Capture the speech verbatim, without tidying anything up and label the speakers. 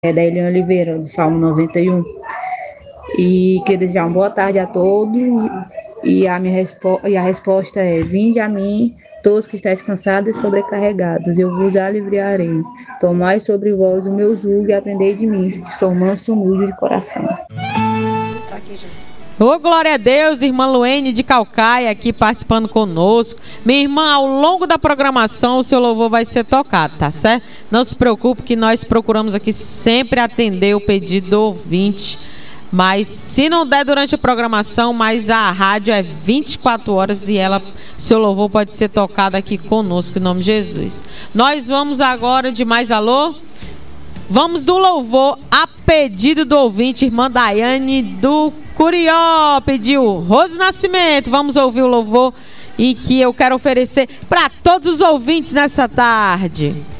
Speaker 1: é da Eliane Oliveira, do Salmo noventa e um. E queria desejar uma boa tarde a todos. E a, minha respo- e a resposta é: vinde a mim, todos que estáis cansados e sobrecarregados, eu vos aliviarei. Tomai sobre vós o meu jugo e aprendei de mim, que sou manso e humilde de coração.
Speaker 2: Ô, oh, glória a Deus, irmã Luene de Calcaia aqui participando conosco. Minha irmã, ao longo da programação o seu louvor vai ser tocado, tá certo? Não se preocupe que nós procuramos aqui sempre atender o pedido do ouvinte. Mas se não der durante a programação, mas a rádio é vinte e quatro horas e ela, seu louvor pode ser tocado aqui conosco, em nome de Jesus. Nós vamos agora de mais alô? Vamos do louvor a pedido do ouvinte, irmã Daiane do Curió, pediu Rose Nascimento. Vamos ouvir o louvor e que eu quero oferecer para todos os ouvintes nessa tarde.